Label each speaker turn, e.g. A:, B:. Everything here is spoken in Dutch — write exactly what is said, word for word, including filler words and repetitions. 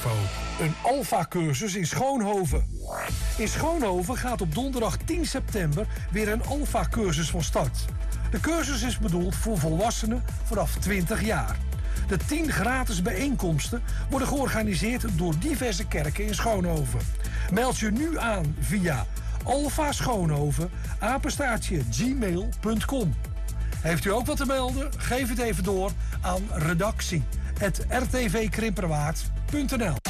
A: info. Een Alpha-cursus in Schoonhoven. In Schoonhoven gaat op donderdag tien september weer een Alpha-cursus van start. De cursus is bedoeld voor volwassenen vanaf twintig jaar. De tien gratis bijeenkomsten worden georganiseerd door diverse kerken in Schoonhoven. Meld je nu aan via alpha schoonhoven apenstaartje gmail punt com. Heeft u ook wat te melden? Geef het even door aan redactie at r t v krimperwaard punt n l.